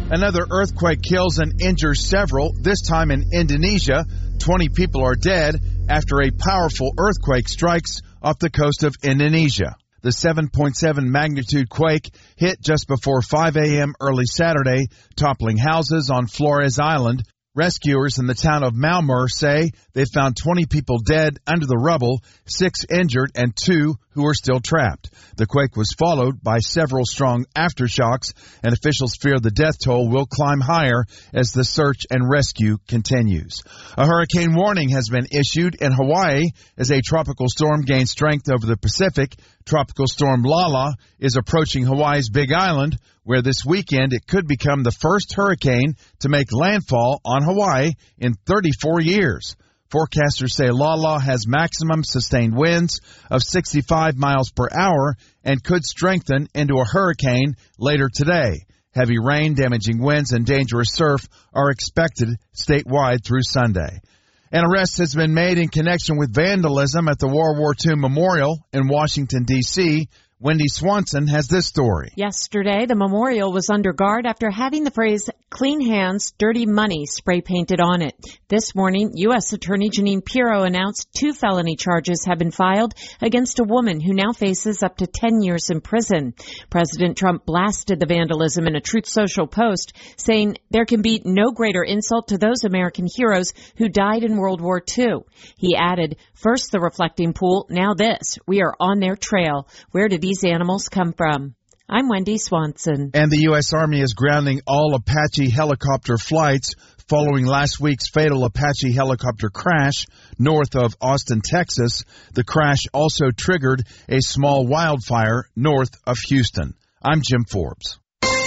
Another earthquake kills and injures several, this time in Indonesia. 20 people are dead after a powerful earthquake strikes off the coast of Indonesia. The 7.7 magnitude quake hit just before 5 a.m. early Saturday, toppling houses on Flores Island. Rescuers in the town of Malmö say they found 20 people dead under the rubble, 6 injured, and 2 who are still trapped. The quake was followed by several strong aftershocks, and officials fear the death toll will climb higher as the search and rescue continues. A hurricane warning has been issued in Hawaii as a tropical storm gains strength over the Pacific. Tropical storm Lala is approaching Hawaii's Big Island, where this weekend it could become the first hurricane to make landfall on Hawaii in 34 years. Forecasters say Lala has maximum sustained winds of 65 miles per hour and could strengthen into a hurricane later today. Heavy rain, damaging winds, and dangerous surf are expected statewide through Sunday. An arrest has been made in connection with vandalism at the World War II Memorial in Washington, D.C. Wendy Swanson has this story. Yesterday, the memorial was under guard after having the phrase, "Clean hands, dirty money," spray painted on it. This morning, U.S. Attorney Jeanine Pirro announced 2 felony charges have been filed against a woman who now faces up to 10 years in prison. President Trump blasted the vandalism in a Truth Social post, saying there can be no greater insult to those American heroes who died in World War II. He added, "First the reflecting pool, now this. We are on their trail. Where did these animals come from?" I'm Wendy Swanson. And the U.S. Army is grounding all Apache helicopter flights following last week's fatal Apache helicopter crash north of Austin, Texas. The crash also triggered a small wildfire north of Houston. I'm Jim Forbes.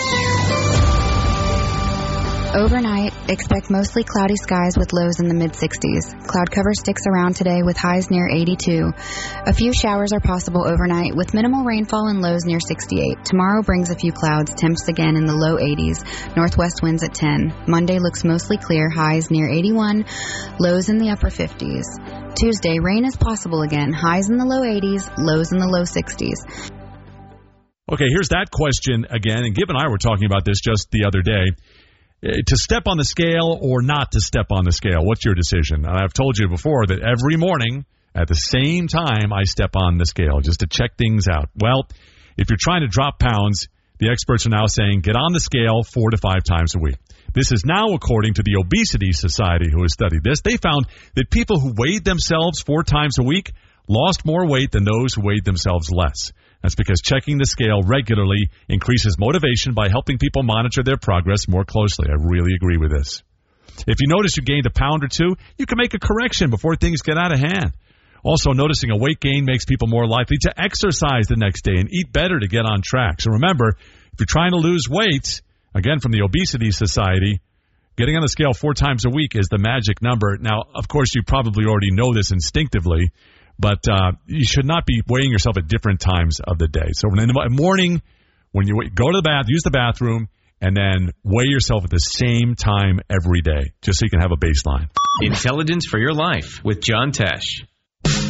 Overnight, expect mostly cloudy skies with lows in the mid-60s. Cloud cover sticks around today with highs near 82. A few showers are possible overnight with minimal rainfall and lows near 68. Tomorrow brings a few clouds, temps again in the low 80s. Northwest winds at 10. Monday looks mostly clear, highs near 81, lows in the upper 50s. Tuesday, rain is possible again, highs in the low 80s, lows in the low 60s. Okay, here's that question again, and Gib and I were talking about this just the other day. To step on the scale or not to step on the scale, what's your decision? I've told you before that every morning at the same time I step on the scale just to check things out. Well, if you're trying to drop pounds, the experts are now saying get on the scale 4 to 5 times a week. This is now according to the Obesity Society, who has studied this. They found that people who weighed themselves 4 times a week lost more weight than those who weighed themselves less. That's because checking the scale regularly increases motivation by helping people monitor their progress more closely. I really agree with this. If you notice you gained a pound or 2, you can make a correction before things get out of hand. Also, noticing a weight gain makes people more likely to exercise the next day and eat better to get on track. So remember, if you're trying to lose weight, again from the Obesity Society, getting on the scale 4 times a week is the magic number. Now, of course, you probably already know this instinctively, but you should not be weighing yourself at different times of the day. So in the morning, when you go to the bath, use the bathroom, and then weigh yourself at the same time every day, just so you can have a baseline. Intelligence for your life with John Tesh.